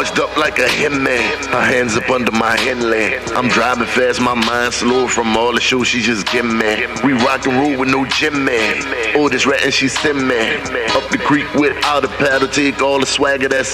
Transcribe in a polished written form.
Charged up like a hitman. Her hands up under my headland. I'm driving fast, my mind slow from all the shows she just give me. We rock and roll with no gym man. Oh, this rat and she sim man. Up the creek without a paddle, take all the swagger that's